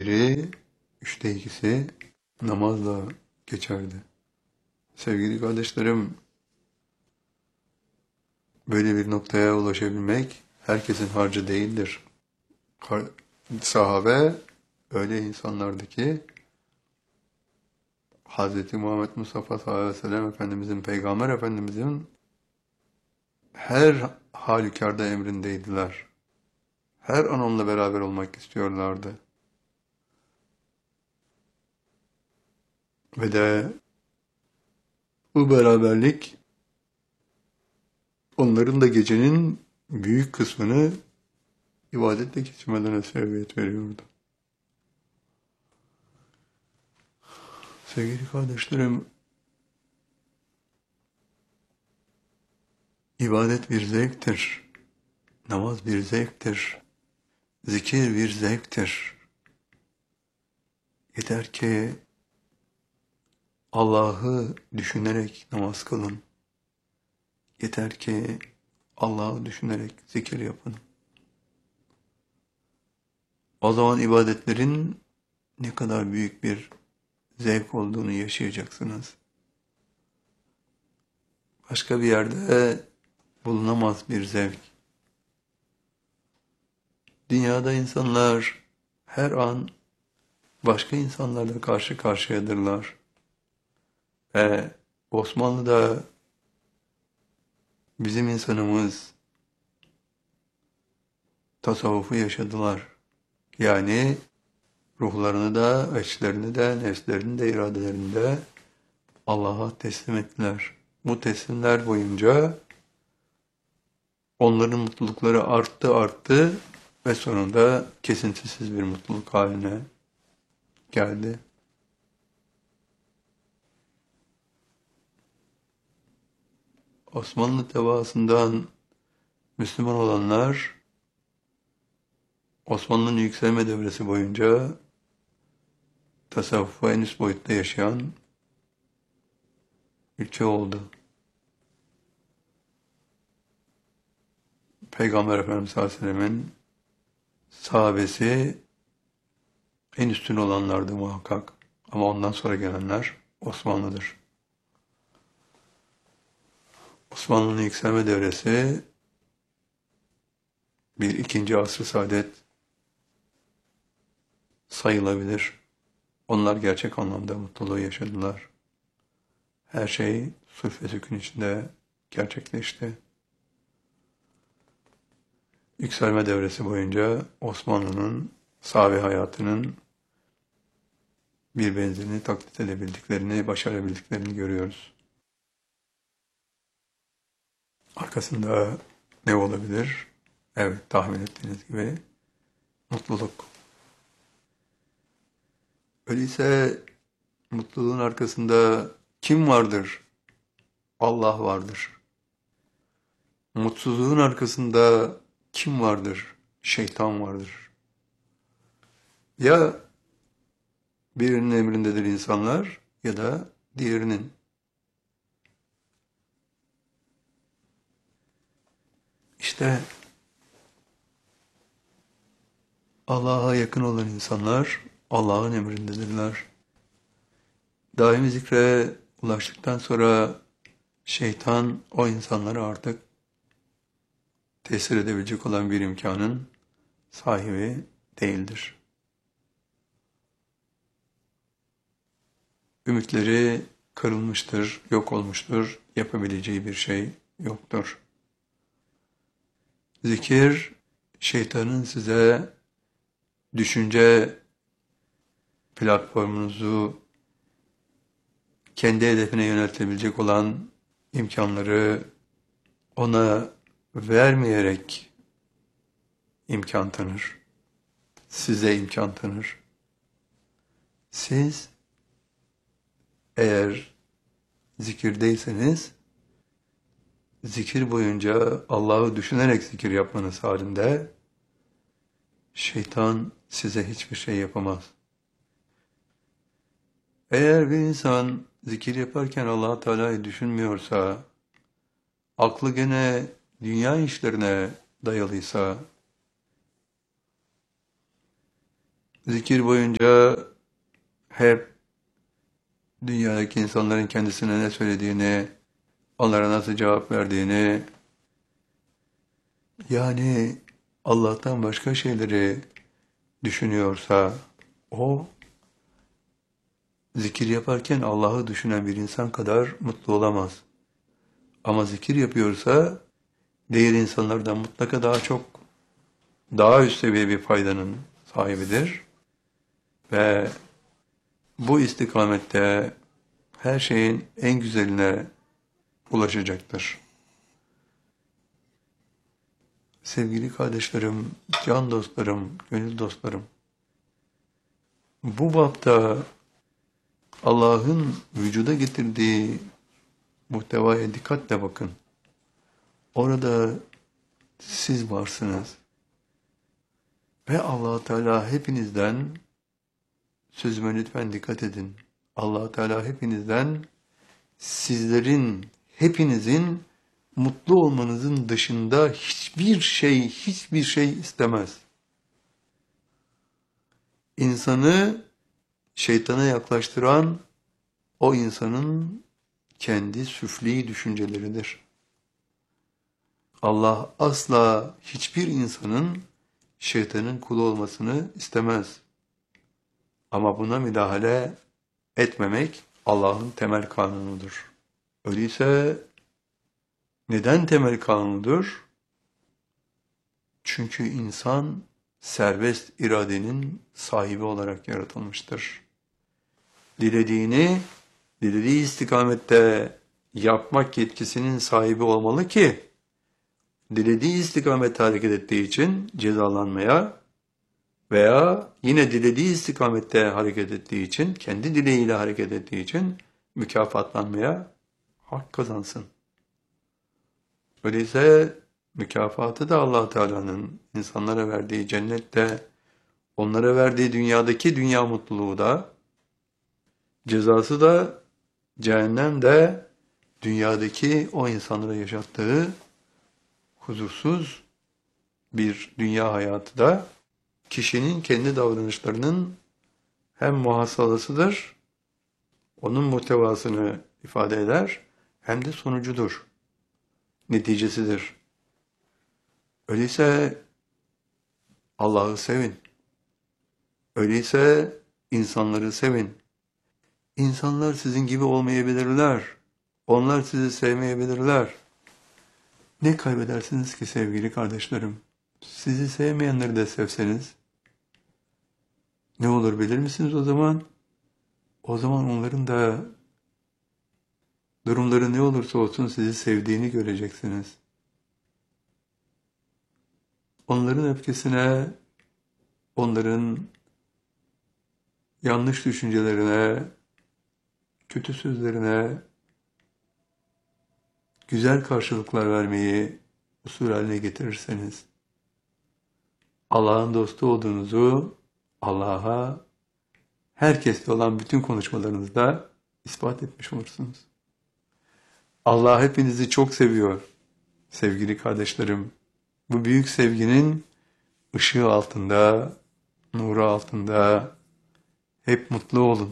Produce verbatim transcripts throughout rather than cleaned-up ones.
biri, üçte ikisi namazla geçerdi. Sevgili kardeşlerim, böyle bir noktaya ulaşabilmek herkesin harcı değildir. Sahabe öyle insanlardı ki Hz. Muhammed Mustafa sallallahu aleyhi ve sellem Efendimizin, Peygamber Efendimizin her halükarda emrindeydiler. Her an onunla beraber olmak istiyorlardı. Ve de bu beraberlik onların da gecenin büyük kısmını ibadetle geçirmelerine sebebiyet veriyordu. Sevgili kardeşlerim, ibadet bir zevktir, namaz bir zevktir, zikir bir zevktir. Yeter ki Allah'ı düşünerek namaz kılın. Yeter ki Allah'ı düşünerek zikir yapın. O zaman ibadetlerin ne kadar büyük bir zevk olduğunu yaşayacaksınız. Başka bir yerde bulunamaz bir zevk. Dünyada insanlar her an başka insanlarla karşı karşıyadırlar. Ve Osmanlı'da bizim insanımız tasavvufu yaşadılar. Yani ruhlarını da, eşlerini de, nefslerini de, iradelerini de Allah'a teslim ettiler. Bu teslimler boyunca onların mutlulukları arttı arttı ve sonunda kesintisiz bir mutluluk haline geldi. Osmanlı tebaasından Müslüman olanlar Osmanlı'nın yükselme devresi boyunca tasavvufa en üst boyutta yaşayan ülke oldu. Peygamber Efendimiz sallallahu aleyhi ve sellem'in sahabesi en üstün olanlardı muhakkak. Ama ondan sonra gelenler Osmanlı'dır. Osmanlı'nın yükselme devresi bir ikinci asr-ı saadet sayılabilir. Onlar gerçek anlamda mutluluğu yaşadılar. Her şey sulh ve sükun içinde gerçekleşti. Yükselme devresi boyunca Osmanlı'nın sahabe hayatının bir benzerini taklit edebildiklerini, başarabildiklerini görüyoruz. Arkasında ne olabilir? Evet, tahmin ettiğiniz gibi mutluluk. Öyleyse mutluluğun arkasında kim vardır? Allah vardır. Mutsuzluğun arkasında kim vardır? Şeytan vardır. Ya birinin emrindedir insanlar ya da diğerinin. İşte Allah'a yakın olan insanlar Allah'ın emrindedirler. Daimi zikre ulaştıktan sonra şeytan o insanlara artık tesir edebilecek olan bir imkanın sahibi değildir. Ümitleri kırılmıştır, yok olmuştur, yapabileceği bir şey yoktur. Zikir, şeytanın size düşünce platformunuzu kendi hedefine yöneltebilecek olan imkanları ona vermeyerek imkan tanır. Size imkan tanır. Siz eğer zikirdeyseniz, zikir boyunca Allah'ı düşünerek zikir yapmanız halinde şeytan size hiçbir şey yapamaz. Eğer bir insan zikir yaparken Allah Teala'yı düşünmüyorsa, aklı gene dünya işlerine dayalıysa, Zikir boyunca hep dünyadaki insanların kendisine ne söylediğini, onlara nasıl cevap verdiğini, yani Allah'tan başka şeyleri düşünüyorsa, o zikir yaparken Allah'ı düşünen bir insan kadar mutlu olamaz. Ama zikir yapıyorsa, diğer insanlardan mutlaka daha çok, daha üst seviye bir faydanın sahibidir. Ve bu istikamette her şeyin en güzeline ulaşacaktır. Sevgili kardeşlerim, can dostlarım, gönül dostlarım, bu bapta Allah'ın vücuda getirdiği muhtevaya dikkatle bakın. Orada siz varsınız. Ve Allah Teala hepinizden, sözüme lütfen dikkat edin. Allah Teala hepinizden, sizlerin, hepinizin mutlu olmanızın dışında hiçbir şey, hiçbir şey istemez. İnsanı şeytana yaklaştıran o insanın kendi süfli düşünceleridir. Allah asla hiçbir insanın şeytanın kulu olmasını istemez. Ama buna müdahale etmemek Allah'ın temel kanunudur. Öyleyse neden temel kanunudur? Çünkü insan serbest iradenin sahibi olarak yaratılmıştır. Dilediğini, dilediği istikamette yapmak yetkisinin sahibi olmalı ki, dilediği istikamette hareket ettiği için cezalanmaya veya yine dilediği istikamette hareket ettiği için, kendi dileğiyle hareket ettiği için mükafatlanmaya hak kazansın. Öyleyse mükafatı da Allah Teala'nın insanlara verdiği cennette, onlara verdiği dünyadaki dünya mutluluğu da, cezası da cehennemde dünyadaki o insanlara yaşattığı huzursuz bir dünya hayatı da kişinin kendi davranışlarının hem muhasalasıdır, onun muhtevasını ifade eder, hem de sonucudur, neticesidir. Öyleyse Allah'ı sevin. Öyleyse insanları sevin. İnsanlar sizin gibi olmayabilirler. Onlar sizi sevmeyebilirler. Ne kaybedersiniz ki sevgili kardeşlerim? Sizi sevmeyenleri de sevseniz, ne olur bilir misiniz o zaman? O zaman onların da durumları ne olursa olsun sizi sevdiğini göreceksiniz. Onların öfkesine, onların yanlış düşüncelerine, kötü sözlerine güzel karşılıklar vermeyi usul haline getirirseniz, Allah'ın dostu olduğunuzu Allah'a herkesle olan bütün konuşmalarınızda ispat etmiş olursunuz. Allah hepinizi çok seviyor sevgili kardeşlerim. Bu büyük sevginin ışığı altında, nuru altında hep mutlu olun.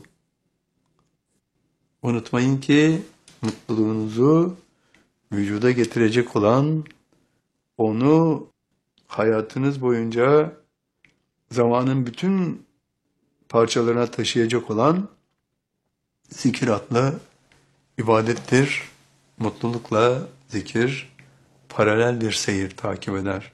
Unutmayın ki mutluluğunuzu vücuda getirecek olan, onu hayatınız boyunca zamanın bütün parçalarına taşıyacak olan zikir adlı ibadettir. Mutlulukla zikir paralel bir seyir takip eder.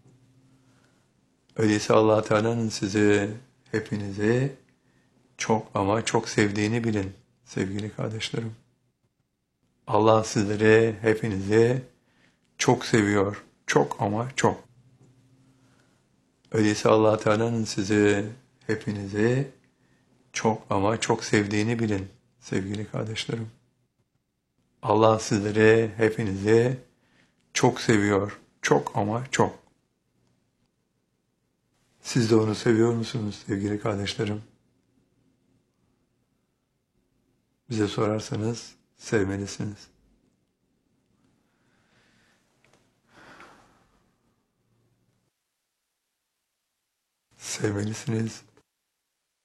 Öyleyse Allah Teala'nın sizi, hepinizi çok ama çok sevdiğini bilin sevgili kardeşlerim. Allah sizleri, hepinizi çok seviyor. Çok ama çok. Öyleyse Allah Teala'nın sizi, hepinizi çok ama çok sevdiğini bilin sevgili kardeşlerim. Allah sizleri, hepinizi çok seviyor. Çok ama çok. Siz de onu seviyor musunuz sevgili kardeşlerim? Bize sorarsanız sevmelisiniz. Sevmelisiniz.